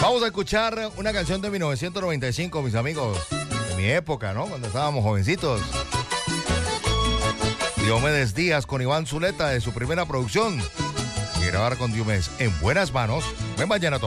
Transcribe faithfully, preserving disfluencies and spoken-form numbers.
Vamos a escuchar una canción de mil novecientos noventa y cinco, mis amigos, de mi época, ¿no? Cuando estábamos jovencitos. Diomedes Díaz con Iván Zuleta de su primera producción. Y grabar con Diomedes en buenas manos. Buen vallenato.